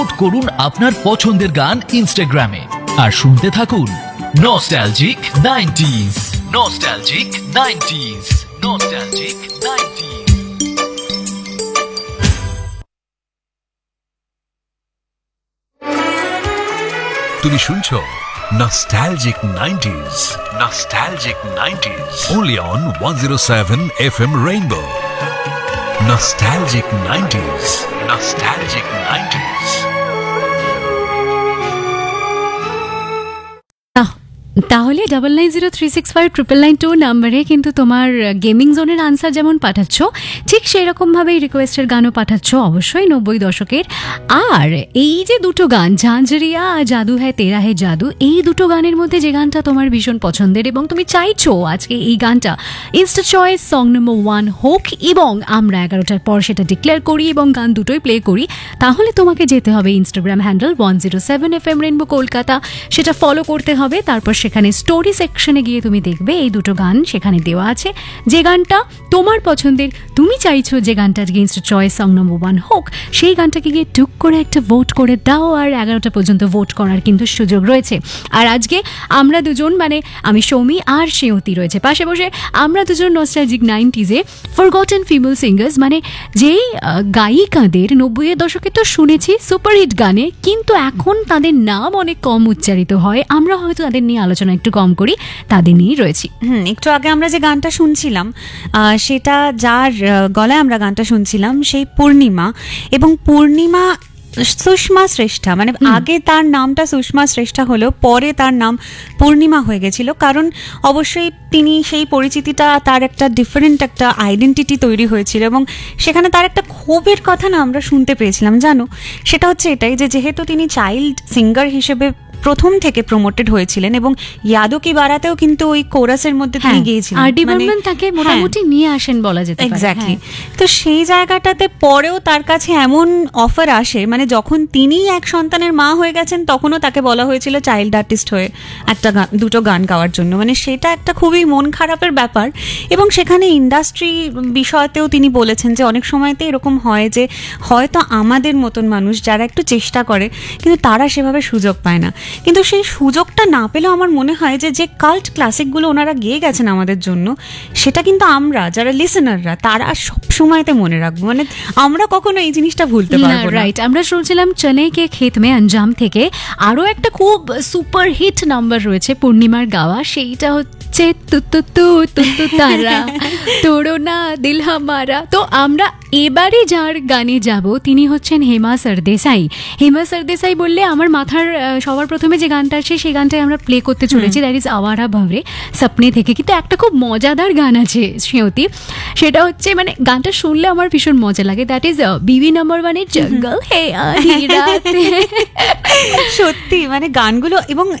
করুন আপনার পছন্দের গান ইনস্টাগ্রামে আর শুনতে থাকুন nostalgic 90s। Nostalgic 90s। Nostalgic 90s। তুমি শুনছো nostalgic 90s। Nostalgic 90s only on 107 FM Rainbow। Nostalgic 90s। Nostalgic 90s। তাহলে 9903659992 নাম্বারে কিন্তু তোমার গেমিং জোনের আনসার যেমন পাঠাচ্ছ, ঠিক সেই রকমভাবেই রিকোয়েস্টের গানও পাঠাচ্ছ, অবশ্যই 90 দশকের। আর এই যে দুটো গান, ঝাঁঝরিয়া আর জাদু হ্যায় তেরা হ্যায় জাদু, এই দুটো গানের মধ্যে যে গানটা তোমার ভীষণ পছন্দের এবং তুমি চাইছো আজকে এই গানটা ইনস্টা চয়েস সং নম্বর 1 হোক এবং আমরা 11টার পর সেটা ডিক্লেয়ার করি এবং গান দুটোই প্লে করি, তাহলে তোমাকে যেতে হবে Instagram handle 107 FM rainbow Kolkata, সেটা ফলো করতে হবে। তারপর সেখানে স্টোরি সেকশনে গিয়ে তুমি দেখবে এই দুটো গান সেখানে দেওয়া আছে। যে গানটা তোমার পছন্দের, তুমি চাইছো যে গানটা আজকে ইনস্টা চয়েস সং নম্বর 1 হোক, সেই গানটাকে গিয়ে টুক করে একটা ভোট করে দাও। আর 11টা পর্যন্ত ভোট করার কিন্তু সুযোগ রয়েছে। আর আজকে আমরা দুজন, মানে আমি সৌমি আর শ্রেয়তী রয়েছে পাশে বসে, আমরা দুজন নস্টালজিক 90s-এ ফরগটেন ফিমেল সিঙ্গার্স, মানে যেই গায়িকাদের 90-এর দশকে তো শুনেছি সুপারহিট গানে, কিন্তু এখন তাদের নাম অনেক কম উচ্চারিত হয়, আমরা হয়তো তাদের নিয়ে আলোচনা একটু কম করি, তাদের নিয়েই রয়েছি। একটু আগে আমরা যে গানটা শুনছিলাম সেটা যার গলায় আমরা গানটা শুনছিলাম সেই পূর্ণিমা, এবং পূর্ণিমা সুষমা শ্রেষ্ঠা, মানে আগে তার নামটা সুষমা শ্রেষ্ঠা হলেও পরে তার নাম পূর্ণিমা হয়ে গেছিল, কারণ অবশ্যই তিনি সেই পরিচিতিটা, তার একটা ডিফারেন্ট একটা আইডেন্টিটি তৈরি হয়েছিল এবং সেখানে তার একটা ক্ষোভের কথা না আমরা শুনতে পেয়েছিলাম, জানো। সেটা হচ্ছে এটাই যে যেহেতু তিনি চাইল্ড সিঙ্গার হিসেবে প্রথম থেকে প্রমোটেড হয়েছিলেন এবং ইয়াদো কি বারাতেও কিন্তু ওই কোরাসের মধ্যে তিনি গিয়েছিলেন, আরডি বর্মন তাকে মোটামুটি নিয়ে আসেন বলা যেতে পারে। এক্স্যাক্টলি। তো সেই জায়গাটাতে পরেও তার কাছে এমন অফার আসে, মানে যখন তিনি এক সন্তানের মা হয়ে গেছেন তখনও তাকে বলা হয়েছিল চাইল্ড আর্টিস্ট হয়ে একটা গান, দুটো গান গাওয়ার জন্য, মানে সেটা একটা খুবই মন খারাপের ব্যাপার। এবং সেখানে ইন্ডাস্ট্রি বিষয়তেও তিনি বলেছেন যে অনেক সময়তে এরকম হয় যে হয়তো আমাদের মতন মানুষ যারা একটু চেষ্টা করে কিন্তু তারা সেভাবে সুযোগ পায় না, কিন্তু সেই সুযোগটা না পেলেও আমার মনে হয় যে যে কাল্ট ক্লাসিকগুলো ওনারা গেয়ে গেছেন আমাদের জন্য, সেটা কিন্তু আমরা যারা লিসেনাররা তারা সব সময়তে মনে রাখবো, মানে আমরা কখনো এই জিনিসটা ভুলতে পারবো না। রাইট, আমরা শুনছিলাম চনে কে খেত মে আঞ্জাম থেকে, আরো একটা খুব সুপার হিট নাম্বার রয়েছে পূর্ণিমার গাওয়া, সেইটা হচ্ছে তু তু তু তু তু তারা তোড়ো না দিল হামারা। তো আমরা এবারে যার গানে যাব তিনি হচ্ছেন হেমা সরদেসাই। হেমা সরদেসাই বললে আমার মাথার সবার প্রথমে যে গানটা আসে সেই গানটাই আমরা প্লে করতে চলেছি, দ্যাট ইজ আওয়ারা ভাবরে সপনে থেকে। কিন্তু একটা খুব মজাদার গান আছে শ্রেয়তী, সেটা হচ্ছে মানে গানটা শুনলে আমার ভীষণ মজা লাগে, দ্যাট ইজ বিবি নাম্বার 1-এর জঙ্গল হে আধি রাতে। সত্যি মানে গানগুলো, এবং